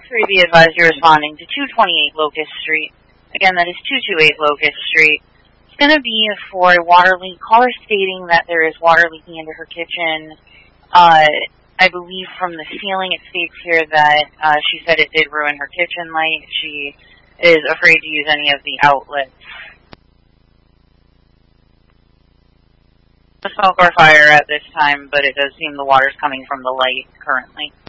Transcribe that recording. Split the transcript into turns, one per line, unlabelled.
3B advised you're responding to 228 Locust Street. Again, that is 228 Locust Street. It's going to be for a water leak. Caller stating that there is water leaking into her kitchen. I believe from the ceiling it states here that she said it did ruin her kitchen light. She is afraid to use any of the outlets. No smoke or fire at this time, but it does seem the water's coming from the light currently.